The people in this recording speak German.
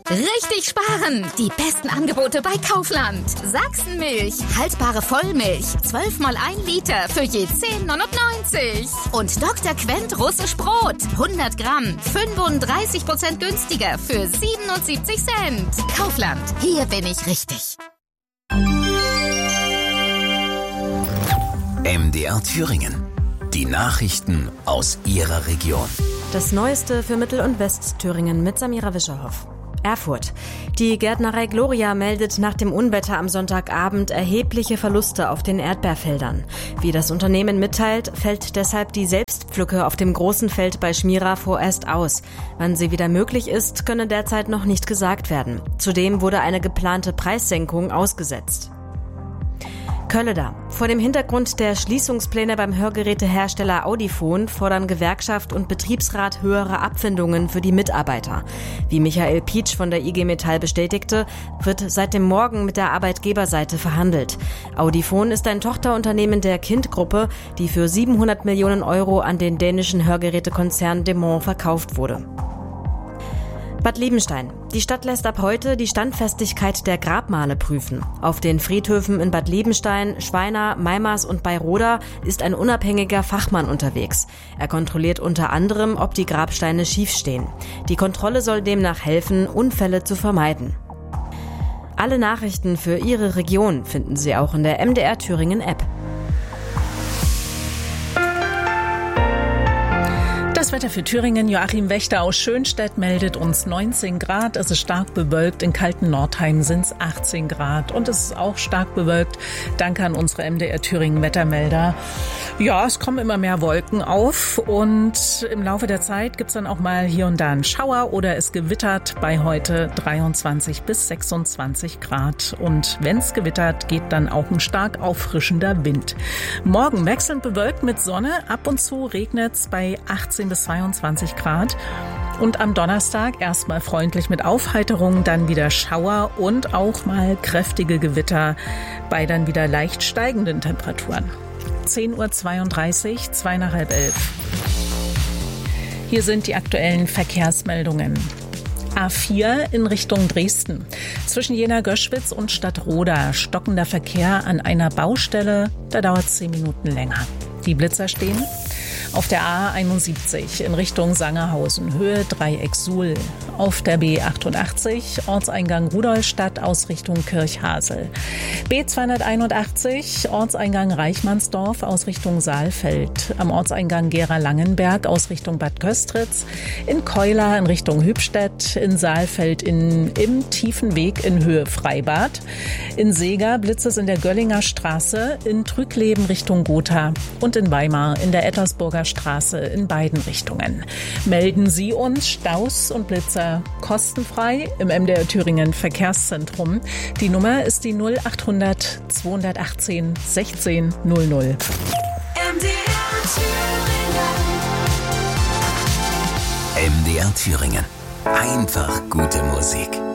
Richtig sparen! Die besten Angebote bei Kaufland. Sachsenmilch, haltbare Vollmilch, 12 mal 1 Liter für je 10,99. Und Dr. Quent russisch Brot, 100 Gramm, 35% günstiger für 77 Cent. Kaufland, hier bin ich richtig. MDR Thüringen. Die Nachrichten aus Ihrer Region. Das Neueste für Mittel- und Westthüringen mit Samira Wischerhoff. Erfurt. Die Gärtnerei Gloria meldet nach dem Unwetter am Sonntagabend erhebliche Verluste auf den Erdbeerfeldern. Wie das Unternehmen mitteilt, fällt deshalb die Selbstpflücke auf dem großen Feld bei Schmira vorerst aus. Wann sie wieder möglich ist, könne derzeit noch nicht gesagt werden. Zudem wurde eine geplante Preissenkung ausgesetzt. Kölleda. Vor dem Hintergrund der Schließungspläne beim Hörgerätehersteller Audifon fordern Gewerkschaft und Betriebsrat höhere Abfindungen für die Mitarbeiter. Wie Michael Pietsch von der IG Metall bestätigte, wird seit dem Morgen mit der Arbeitgeberseite verhandelt. Audifon ist ein Tochterunternehmen der Kind-Gruppe, die für 700 Millionen Euro an den dänischen Hörgerätekonzern Demant verkauft wurde. Bad Liebenstein. Die Stadt lässt ab heute die Standfestigkeit der Grabmale prüfen. Auf den Friedhöfen in Bad Liebenstein, Schweina, Meimars und Beiroda ist ein unabhängiger Fachmann unterwegs. Er kontrolliert unter anderem, ob die Grabsteine schief stehen. Die Kontrolle soll demnach helfen, Unfälle zu vermeiden. Alle Nachrichten für Ihre Region finden Sie auch in der MDR Thüringen App. Das Wetter für Thüringen. Joachim Wächter aus Schönstedt meldet uns 19 Grad. Es ist stark bewölkt. In kalten Nordheim sind es 18 Grad. Und es ist auch stark bewölkt. Danke an unsere MDR Thüringen Wettermelder. Ja, es kommen immer mehr Wolken auf. Und im Laufe der Zeit gibt es dann auch mal hier und da einen Schauer oder es gewittert bei heute 23 bis 26 Grad. Und wenn es gewittert, geht dann auch ein stark auffrischender Wind. Morgen wechselnd bewölkt mit Sonne. Ab und zu regnet es bei 18 bis 22 Grad. Und am Donnerstag erstmal freundlich mit Aufheiterung, dann wieder Schauer und auch mal kräftige Gewitter bei dann wieder leicht steigenden Temperaturen. 10:32 Uhr, 10:55. Hier sind die aktuellen Verkehrsmeldungen. A4 in Richtung Dresden. Zwischen Jena-Göschwitz und Stadtroda stockender Verkehr an einer Baustelle. Da dauert es 10 Minuten länger. Die Blitzer stehen. Auf der A71 in Richtung Sangerhausen, Höhe Dreieck Suhl. Auf der B88 Ortseingang Rudolstadt aus Richtung Kirchhasel. B281 Ortseingang Reichmannsdorf aus Richtung Saalfeld. Am Ortseingang Gera-Langenberg aus Richtung Bad Köstritz. In Keular in Richtung Hübstedt. In Saalfeld im Tiefen Weg in Höhe Freibad. In Seger blitzt es in der Göllinger Straße. In Trügleben Richtung Gotha. Und in Weimar in der Ettersburger Straße in beiden Richtungen. Melden Sie uns Staus und Blitzer kostenfrei im MDR Thüringen Verkehrszentrum. Die Nummer ist die 0800 218 16 00. MDR Thüringen. Einfach gute Musik.